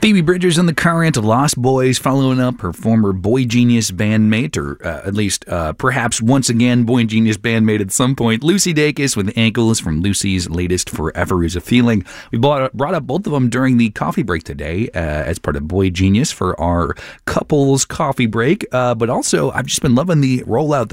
Phoebe Bridgers and the Current, Lost Boys, following up her former Boy Genius bandmate, or at least perhaps once again Boy Genius bandmate at some point, Lucy Dacus with Ankles from Lucy's latest Forever Is a Feeling. We brought up both of them during the coffee break today as part of Boy Genius for our couples coffee break, but also I've just been loving the rollout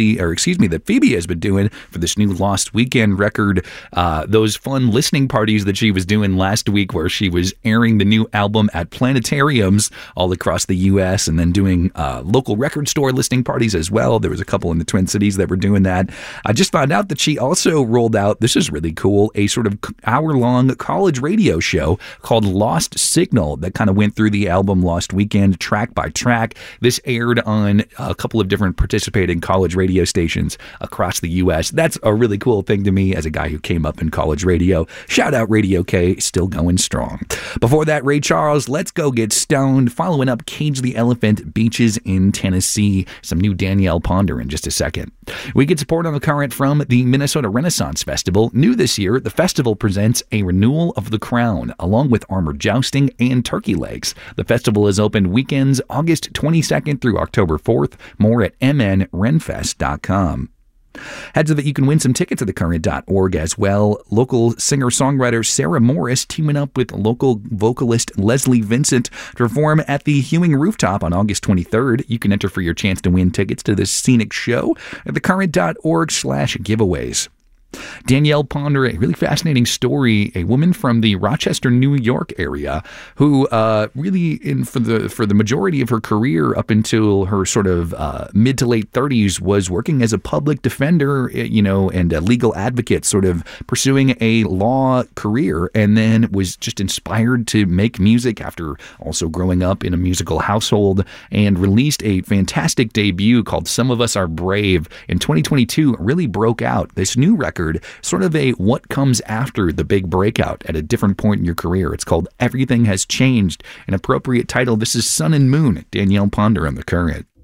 that Phoebe has been doing for this new Lost Weekend record, those fun listening parties that she was doing last week where she was airing the new album at planetariums all across the U.S. and then doing local record store listening parties as well. There was a couple in the Twin Cities that were doing that. I just found out that she also rolled out, this is really cool, a sort of hour-long college radio show called Lost Signal that kind of went through the album Lost Weekend track by track. This aired on a couple of different participating college radio stations across the U.S. That's a really cool thing to me as a guy who came up in college radio. Shout out Radio K, still going strong. Before that, Ray Charles, Let's Go Get Stoned, following up Cage the Elephant, Beaches in Tennessee. Some new Danielle Ponder in just a second. We get support on the current from the Minnesota Renaissance Festival. New this year, the festival presents a renewal of The Crown, along with armored jousting and turkey legs. The festival is open weekends August 22nd through October 4th. More at mnrenfest.com. Heads up that you can win some tickets at thecurrent.org as well. Local singer-songwriter Sarah Morris teaming up with local vocalist Leslie Vincent to perform at the Hewing Rooftop on August 23rd. You can enter for your chance to win tickets to this scenic show at thecurrent.org/giveaways. Danielle Ponder, a really fascinating story, a woman from the Rochester, New York area who really, for the majority of her career up until her sort of mid to late 30s, was working as a public defender, and a legal advocate, sort of pursuing a law career, and then was just inspired to make music after also growing up in a musical household, and released a fantastic debut called Some of Us Are Brave in 2022. Really broke out. This new record, sort of a what comes after the big breakout at a different point in your career. It's called Everything Has Changed, an appropriate title. This is Sun and Moon, Danielle Ponder on The Current.